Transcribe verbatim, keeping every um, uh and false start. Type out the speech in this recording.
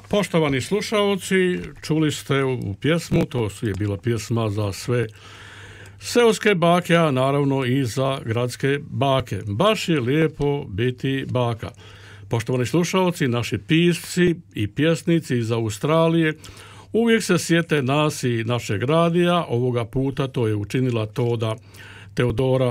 Poštovani slušalci, čuli ste u pjesmu, to je bila pjesma za sve seoske bake, a naravno i za gradske bake. Baš je lijepo biti baka. Poštovani slušalci, naši pisci i pjesnici iz Australije uvijek se sjete nas i našeg radija. Ovoga puta to je učinila Toda Teodora